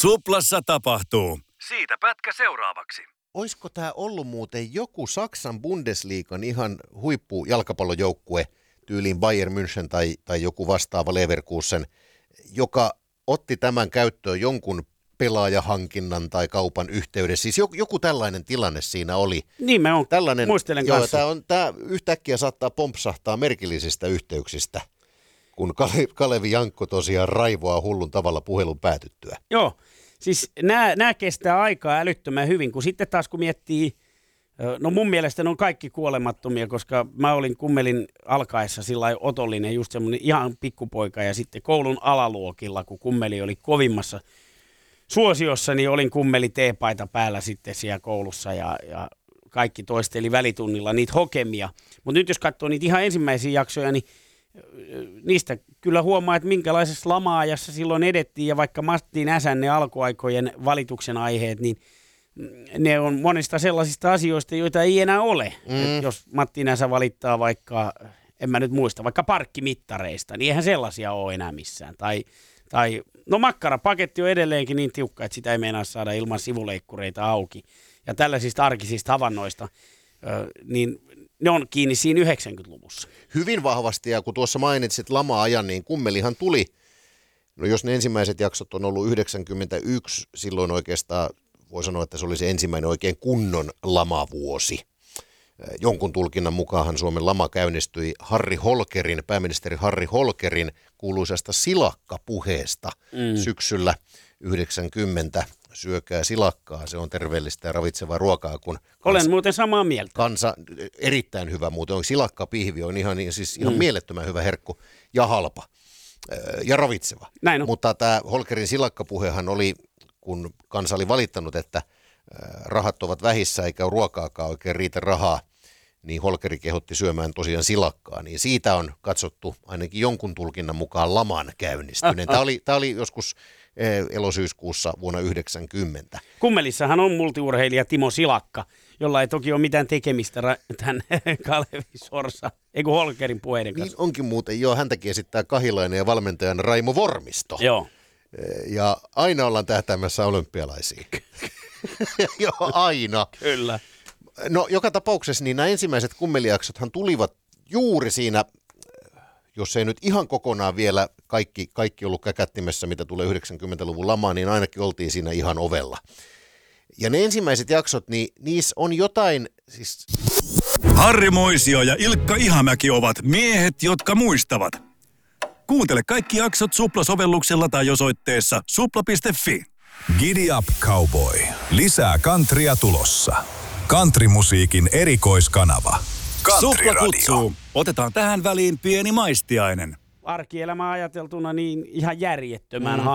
Suplassa tapahtuu. Siitä pätkä seuraavaksi. Oisko tämä ollut muuten joku Saksan Bundesliigan ihan huippujalkapallojoukkue, tyyliin Bayern München tai joku vastaava Leverkusen, joka otti tämän käyttöön jonkun pelaajahankinnan tai kaupan yhteydessä. Siis joku tällainen tilanne siinä oli. Niin mä muistelen kanssa. Tämä yhtäkkiä saattaa pompsahtaa merkillisistä yhteyksistä, kun Kalevi Jankko tosiaan raivoaa hullun tavalla puhelun päätyttyä. Joo, siis nämä kestää aikaa älyttömän hyvin, kun sitten taas kun miettii, no mun mielestä ne on kaikki kuolemattomia, koska mä olin kummelin alkaessa sillä otollinen, just semmoinen ihan pikkupoika, ja sitten koulun alaluokilla, kun kummeli oli kovimmassa suosiossa, niin olin kummeli teepaita päällä sitten siellä koulussa, ja kaikki toisteli välitunnilla niitä hokemia. Mutta nyt jos katsoo niitä ihan ensimmäisiä jaksoja, niin niistä kyllä huomaa, että minkälaisessa lama-ajassa silloin edettiin, ja vaikka Matti Näsän ne alkuaikojen valituksen aiheet, niin ne on monista sellaisista asioista, joita ei enää ole. Jos Matti Näsä valittaa vaikka, en mä nyt muista, vaikka parkkimittareista, niin eihän sellaisia ole enää missään. Tai no makkarapaketti on edelleenkin niin tiukka, että sitä ei meinaa saada ilman sivuleikkureita auki. Ja tällaisista arkisista havainnoista, niin ne on kiinni siinä 90-luvussa. Hyvin vahvasti, ja kun tuossa mainitsit lama-ajan, niin kummelihan tuli, no jos ne ensimmäiset jaksot on ollut 91, silloin oikeastaan voi sanoa, että se oli se ensimmäinen oikein kunnon lamavuosi. Jonkun tulkinnan mukaan Suomen lama käynnistyi pääministeri Harri Holkerin kuuluisasta silakkapuheesta syksyllä 90. Syökää silakkaa, se on terveellistä ja ravitsevaa ruokaa. Olen muuten samaa mieltä. Erittäin hyvä muuten. Silakkapihvi on ihan mielettömän hyvä herkku ja halpa ja ravitseva. Näin on. Mutta tämä Holkerin silakkapuhehan oli, kun kansa oli valittanut, että rahat ovat vähissä eikä ruokaakaan oikein riitä rahaa, niin Holkeri kehotti syömään tosiaan silakkaa. Niin siitä on katsottu ainakin jonkun tulkinnan mukaan laman käynnistyneen. Tämä oli joskus elosyyskuussa vuonna 1990. Kummelissahan on multiurheilija Timo Silakka, jolla ei toki ole mitään tekemistä tämän Kalevi Sorsa, eikö Holkerin puheiden kanssa. Niin onkin muuten, joo, häntäkin esittää Kahilainen ja valmentajan Raimo Vormisto. Joo. Ja aina ollaan tähtäämässä olympialaisiin. Joo, aina. Kyllä. No joka tapauksessa niin nämä ensimmäiset kummelijaksothan tulivat juuri siinä, jos ei nyt ihan kokonaan vielä kaikki ollut käkättimessä, mitä tulee 90-luvun lamaan, niin ainakin oltiin siinä ihan ovella. Ja ne ensimmäiset jaksot, niin niissä on jotain siis... Harri Moisio ja Ilkka Ihamäki ovat miehet, jotka muistavat. Kuuntele kaikki jaksot Supla-sovelluksella tai osoitteessa supla.fi. Giddy up, cowboy. Lisää countrya tulossa. Countrymusiikin erikoiskanava. Supla kutsuu. Otetaan tähän väliin pieni maistiainen. Arkielämä ajateltuna niin ihan järjettömän